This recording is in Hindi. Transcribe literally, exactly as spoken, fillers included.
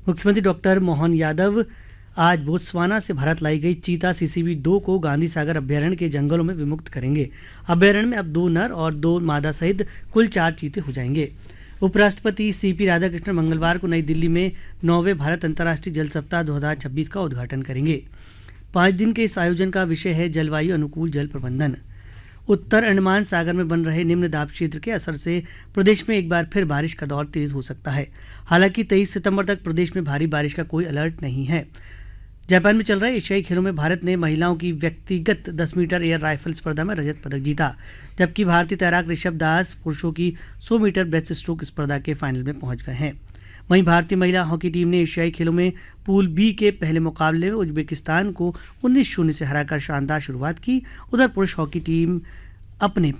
मुख्यमंत्री डॉक्टर मोहन यादव आज बोत्सवाना से भारत लाई गई चीता सीसीबी दो को गांधी सागर अभ्यारण्य के जंगलों में विमुक्त करेंगे। अभ्यारण्य में अब दो नर और दो मादा सहित कुल चार चीते हो जाएंगे। उपराष्ट्रपति सीपी राधाकृष्णन मंगलवार को नई दिल्ली में नौवें भारत अंतर्राष्ट्रीय जल सप्ताह दो हज़ार छब्बीस का उद्घाटन करेंगे। पाँच दिन के इस आयोजन का विषय है जलवायु अनुकूल जल प्रबंधन। उत्तर अंडमान सागर में बन रहे निम्न दाब क्षेत्र के असर से प्रदेश में एक बार फिर बारिश का दौर तेज हो सकता है। हालांकि तेईस सितंबर तक प्रदेश में भारी बारिश का कोई अलर्ट नहीं है। जापान में चल रहे एशियाई खेलों में भारत ने महिलाओं की व्यक्तिगत दस मीटर एयर राइफल स्पर्धा में रजत पदक जीता, जबकि भारतीय तैराक ऋषभ दास पुरुषों की सौ मीटर ब्रेस्ट स्ट्रोक स्पर्धा के फाइनल में पहुंच गए हैं। वहीं भारतीय महिला हॉकी टीम ने एशियाई खेलों में पूल बी के पहले मुकाबले में उज्बेकिस्तान को उन्नीस शून्य से हराकर शानदार शुरुआत की। उधर पुरुष हॉकी टीम अपने